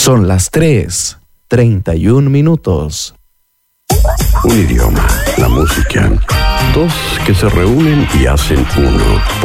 Son las 3:31. Un idioma, la música. Dos que se reúnen y hacen uno.